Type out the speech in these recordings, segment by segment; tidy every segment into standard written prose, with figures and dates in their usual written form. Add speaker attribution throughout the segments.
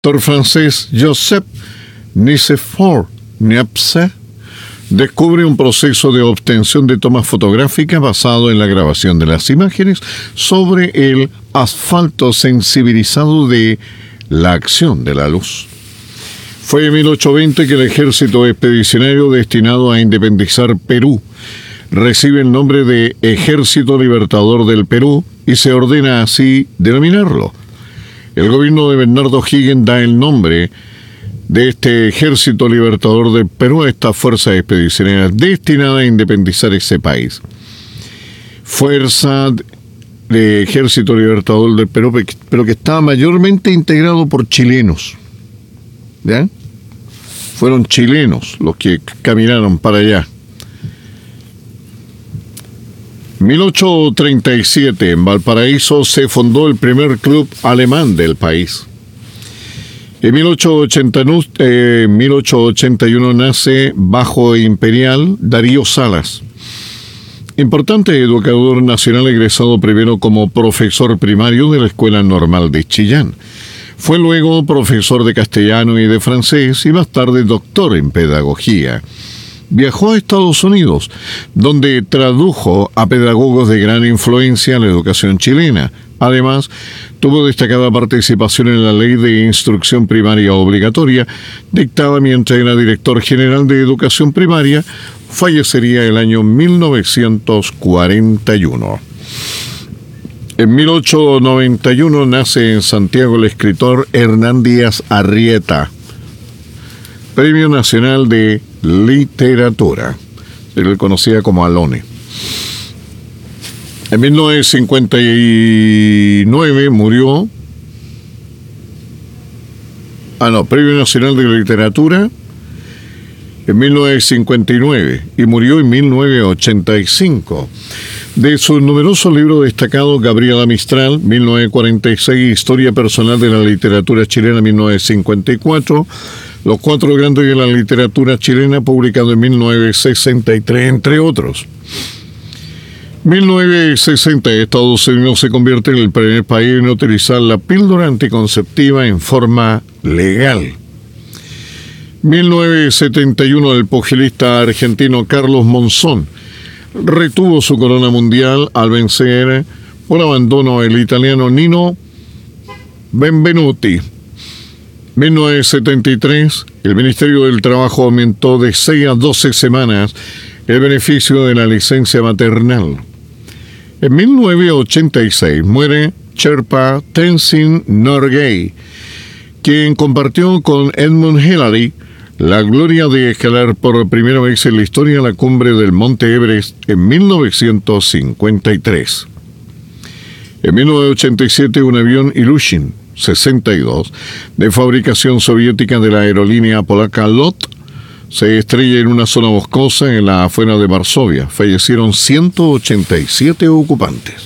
Speaker 1: escritor francés Joseph Nicephore Niepce descubre un proceso de obtención de tomas fotográficas basado en la grabación de las imágenes sobre el asfalto sensibilizado de la acción de la luz. Fue en 1820 que el ejército expedicionario destinado a independizar Perú recibe el nombre de Ejército Libertador del Perú y se ordena así denominarlo. El gobierno de Bernardo O'Higgins da el nombre de este Ejército Libertador del Perú a esta fuerza expedicionaria destinada a independizar ese país. Fuerza de Ejército Libertador del Perú, pero que estaba mayormente integrado por chilenos. ¿Ya? Fueron chilenos los que caminaron para allá. 1837, en Valparaíso, se fundó el primer club alemán del país. En 1881 nace bajo imperial Darío Salas, importante educador nacional egresado primero como profesor primario de la Escuela Normal de Chillán. Fue luego profesor de castellano y de francés y más tarde doctor en pedagogía. Viajó a Estados Unidos, donde tradujo a pedagogos de gran influencia en la educación chilena. Además, tuvo destacada participación en la Ley de Instrucción Primaria Obligatoria, dictada mientras era director general de Educación Primaria. Fallecería el año 1941. En 1891 nace en Santiago el escritor Hernán Díaz Arrieta, Premio Nacional de Literatura. Se le conocía como Alone. En 1959 murió. Premio Nacional de Literatura en 1959 y murió en 1985. De sus numerosos libros destacados, Gabriela Mistral, 1946, Historia Personal de la Literatura Chilena, 1954, Los Cuatro Grandes de la Literatura Chilena, publicado en 1963, entre otros. 1960, Estados Unidos se convierte en el primer país en utilizar la píldora anticonceptiva en forma legal. 1971, el pugilista argentino Carlos Monzón retuvo su corona mundial al vencer por abandono el italiano Nino Benvenuti. 1973, el Ministerio del Trabajo aumentó de 6 a 12 semanas el beneficio de la licencia maternal. En 1986 muere Sherpa Tenzin Norgay, quien compartió con Edmund Hillary la gloria de escalar por primera vez en la historia la cumbre del Monte Everest en 1953. En 1987, un avión Ilyushin 62, de fabricación soviética de la aerolínea polaca LOT, se estrella en una zona boscosa en la afuera de Varsovia. Fallecieron 187 ocupantes.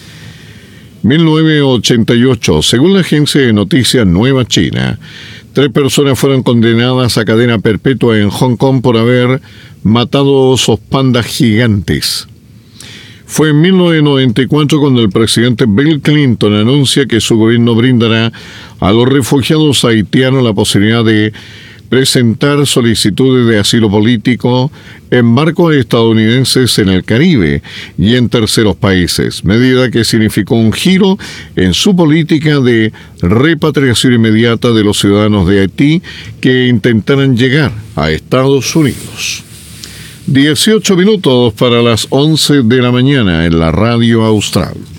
Speaker 1: 1988, según la agencia de noticias Nueva China, 3 personas fueron condenadas a cadena perpetua en Hong Kong por haber matado osos pandas gigantes. Fue en 1994 cuando el presidente Bill Clinton anuncia que su gobierno brindará a los refugiados haitianos la posibilidad de presentar solicitudes de asilo político en barcos estadounidenses en el Caribe y en terceros países, medida que significó un giro en su política de repatriación inmediata de los ciudadanos de Haití que intentaran llegar a Estados Unidos. 18 minutos para las 11 de la mañana en la Radio Austral.